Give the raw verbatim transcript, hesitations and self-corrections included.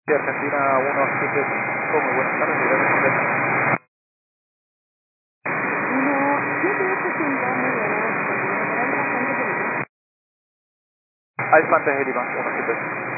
Argentina uno siete cinco, muy buenas tardes, gracias por atender. uno siete ocho cinco, muy buenas. Continúa por ahí bastante peligroso. Alfa antes de Lima, uno siete.